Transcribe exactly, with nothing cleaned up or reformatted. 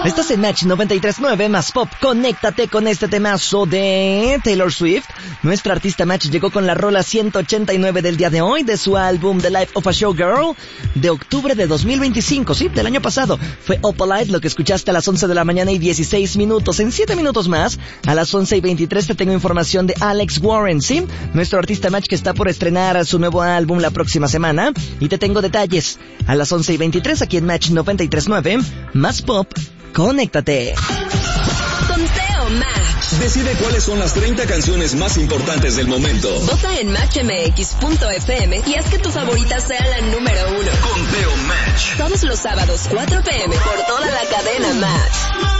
Estás en Match noventa y tres punto nueve más Pop. Conéctate con este temazo de Taylor Swift. Nuestra artista Match llegó con la rola ciento ochenta y nueve del día de hoy de su álbum The Life of a Showgirl de octubre de dos mil veinticinco, sí, del año pasado. Fue Opalite lo que escuchaste a las once de la mañana y dieciséis minutos. En siete minutos más, a las once y veintitrés te tengo información de Alex Warren, sí, nuestro artista Match que está por estrenar su nuevo álbum la próxima semana. Y te tengo detalles a las once y veintitrés aquí en Match noventa y tres punto nueve más Pop. Conéctate. Conteo Match. Decide cuáles son las treinta canciones más importantes del momento. Vota en match m x punto f m y haz que tu favorita sea la número uno. Conteo Match. Todos los sábados, cuatro p m por toda la cadena Match.